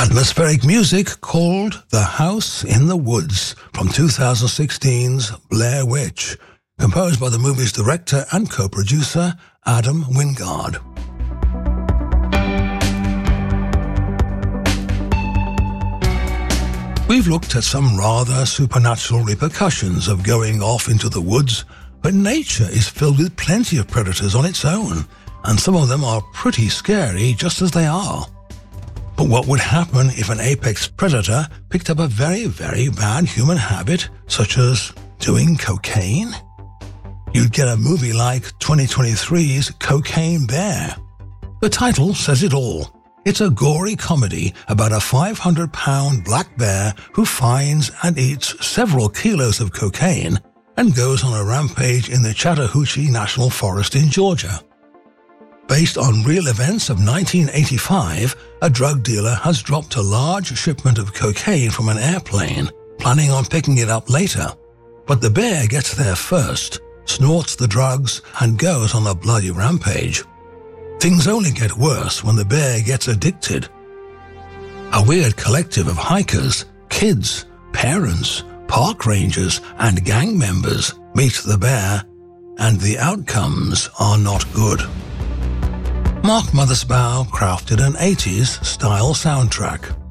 Atmospheric music called The House in the Woods from 2016's Blair Witch, composed by the movie's director and co-producer Adam Wingard. We've looked at some rather supernatural repercussions of going off into the woods, but nature is filled with plenty of predators on its own, and some of them are pretty scary just as they are. But what would happen if an apex predator picked up a very, very bad human habit, such as doing cocaine? You'd get a movie like 2023's Cocaine Bear. The title says it all. It's a gory comedy about a 500-pound black bear who finds and eats several kilos of cocaine and goes on a rampage in the Chattahoochee National Forest in Georgia. Based on real events of 1985, a drug dealer has dropped a large shipment of cocaine from an airplane, planning on picking it up later. But the bear gets there first, snorts the drugs, and goes on a bloody rampage. Things only get worse when the bear gets addicted. A weird collective of hikers, kids, parents, park rangers, and gang members meet the bear, and the outcomes are not good. Mark Mothersbaugh crafted an 80s style soundtrack.